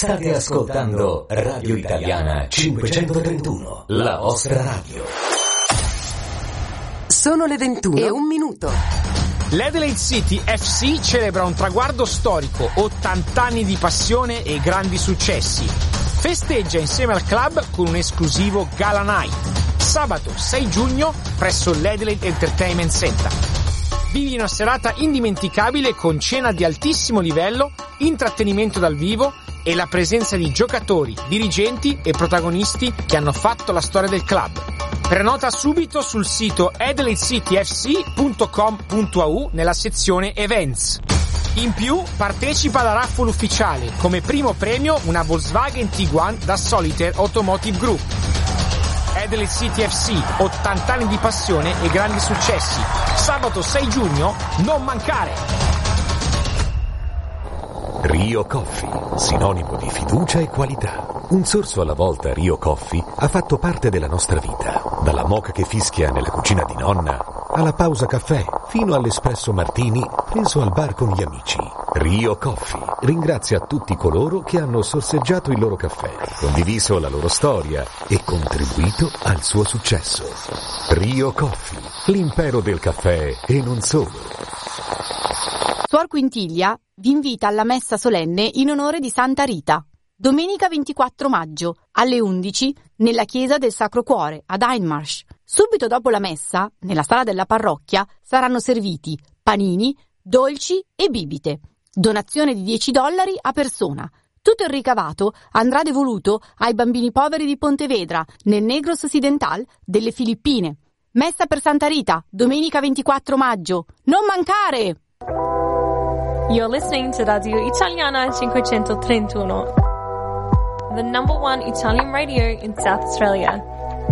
State ascoltando Radio Italiana 531, la vostra radio. Sono le 21:01. L'Adelaide City FC celebra un traguardo storico, 80 anni di passione e grandi successi. Festeggia insieme al club con un esclusivo Gala Night, sabato 6 giugno presso l'Adelaide Entertainment Center. Vivi una serata indimenticabile con cena di altissimo livello, intrattenimento dal vivo e la presenza di giocatori, dirigenti e protagonisti che hanno fatto la storia del club. Prenota subito sul sito adelaidecityfc.com.au nella sezione Events. In più partecipa alla raffle ufficiale, come primo premio una Volkswagen Tiguan da Solitaire Automotive Group. Adelaide City FC, 80 anni di passione e grandi successi. Sabato 6 giugno, non mancare! Rio Coffee, sinonimo di fiducia e qualità. Un sorso alla volta Rio Coffee ha fatto parte della nostra vita. Dalla moka che fischia nella cucina di nonna, alla pausa caffè, fino all'espresso martini preso al bar con gli amici. Rio Coffee ringrazia tutti coloro che hanno sorseggiato il loro caffè, condiviso la loro storia e contribuito al suo successo. Rio Coffee, l'impero del caffè e non solo. Suor Quintiglia vi invita alla messa solenne in onore di Santa Rita, domenica 24 maggio, alle 11, nella chiesa del Sacro Cuore, ad Hindmarsh. Subito dopo la messa, nella sala della parrocchia, saranno serviti panini, dolci e bibite. Donazione di $10 a persona. Tutto il ricavato andrà devoluto ai bambini poveri di Pontevedra, nel Negros Occidental delle Filippine. Messa per Santa Rita, domenica 24 maggio. Non mancare! You're listening to Radio Italiana 531, the number one Italian radio in South Australia.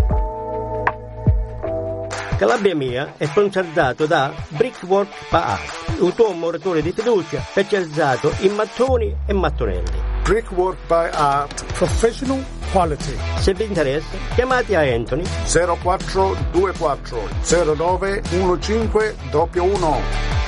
Calabria Mia è sponsorizzato da Brickwork by Art, il tuo muratore di fiducia specializzato in mattoni e mattonelli. Brickwork by Art, professional quality. Se vi interessa, chiamate a Anthony 0424 09 15 11.